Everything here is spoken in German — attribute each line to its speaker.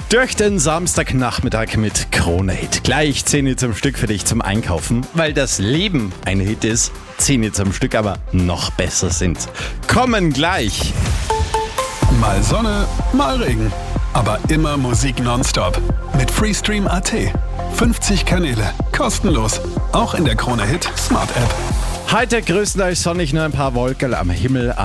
Speaker 1: Durch den Samstagnachmittag mit Krone-Hit. Gleich 10 Hits am Stück für dich zum Einkaufen, weil das Leben ein Hit ist, 10 Hits am Stück aber noch besser sind. Kommen gleich.
Speaker 2: Mal Sonne, mal Regen. Aber immer Musik nonstop. Mit Freestream.at. 50 Kanäle. Kostenlos. Auch in der Krone-Hit Smart App.
Speaker 1: Heute größtenteils sonnig, nur ein paar Wolken am Himmel.